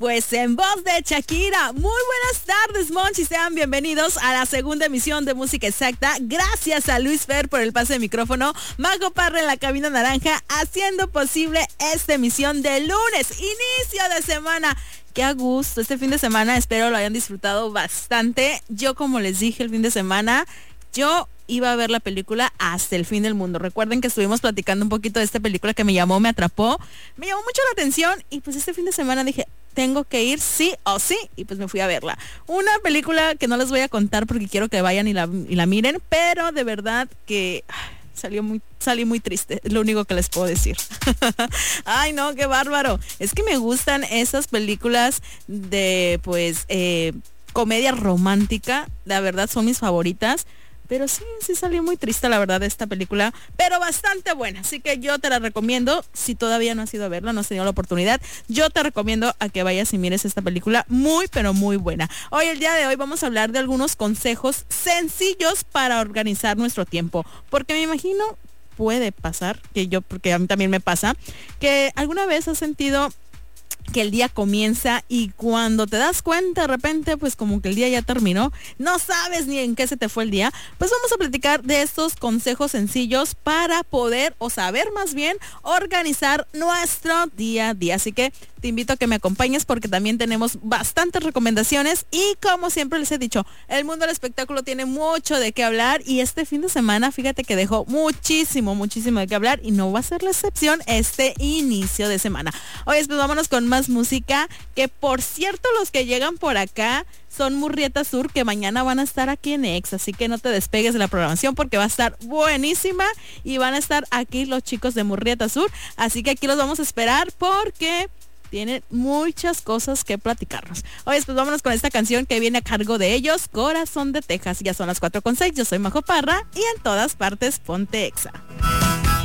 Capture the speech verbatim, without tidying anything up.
Pues en voz de Shakira. Muy buenas tardes, Monchi. Sean bienvenidos a la segunda emisión de Música Exacta. Gracias a Luis Fer por el pase de micrófono. Mago Parra en la cabina naranja, haciendo posible esta emisión de lunes, inicio de semana. Qué a gusto este fin de semana. Espero lo hayan disfrutado bastante. Yo, como les dije el fin de semana, yo iba a ver la película Hasta el fin del mundo. Recuerden que estuvimos platicando un poquito de esta película que me llamó, me atrapó, me llamó mucho la atención y pues este fin de semana dije, tengo que ir sí o sí, y pues me fui a verla. Una película que no les voy a contar porque quiero que vayan y la, y la miren, pero de verdad que salió muy, salí muy triste, es lo único que les puedo decir. Ay no, qué bárbaro. Es que me gustan esas películas de pues eh, comedia romántica, la verdad son mis favoritas. Pero sí, sí salió muy triste la verdad de esta película, pero bastante buena. Así que yo te la recomiendo, si todavía no has ido a verla, no has tenido la oportunidad, yo te recomiendo a que vayas y mires esta película, muy pero muy buena. Hoy, el día de hoy, vamos a hablar de algunos consejos sencillos para organizar nuestro tiempo. Porque me imagino, puede pasar, que yo, porque a mí también me pasa, que alguna vez has sentido que el día comienza y cuando te das cuenta de repente pues como que el día ya terminó, no sabes ni en qué se te fue el día. Pues vamos a platicar de estos consejos sencillos para poder, o saber más bien, organizar nuestro día a día. Así que te invito a que me acompañes porque también tenemos bastantes recomendaciones y como siempre les he dicho, el mundo del espectáculo tiene mucho de qué hablar y este fin de semana fíjate que dejó muchísimo, muchísimo de qué hablar y no va a ser la excepción este inicio de semana. Oye, pues vámonos con más música, que por cierto los que llegan por acá son Murrieta Sur, que mañana van a estar aquí en Ex, así que no te despegues de la programación porque va a estar buenísima y van a estar aquí los chicos de Murrieta Sur, así que aquí los vamos a esperar porque tienen muchas cosas que platicarnos. Oye, pues vámonos con esta canción que viene a cargo de ellos, Corazón de Texas. Ya son las cuatro con seis, yo soy Majo Parra y en todas partes ponte Exa.